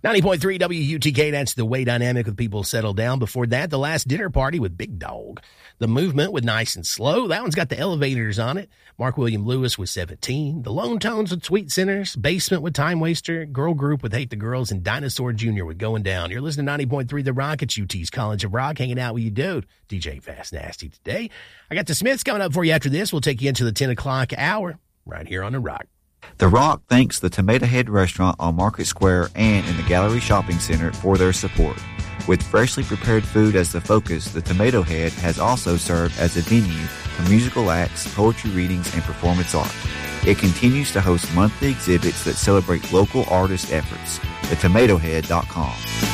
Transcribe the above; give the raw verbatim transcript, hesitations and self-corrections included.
ninety point three W U T K, that's the way dynamic with People Settle Down. Before that, The Last Dinner Party with Big Dog. The Movement with Nice and Slow. That one's got the Elevators on it. Mark William Lewis with seventeen. The Lone Tones with Sweet Sinners. Basement with Time Waster. Girl Group with Hate the Girls. And Dinosaur Junior with Going Down. You're listening to ninety point three The Rock at U T's College of Rock, hanging out with you, dude. D J Fast Nasty today. I got the Smiths coming up for you after this. We'll take you into the ten o'clock hour right here on The Rock. The Rock thanks the Tomato Head Restaurant on Market Square and in the Gallery Shopping Center for their support. With freshly prepared food as the focus, the Tomato Head has also served as a venue for musical acts, poetry readings, and performance art. It continues to host monthly exhibits that celebrate local artist efforts. the tomato head dot com.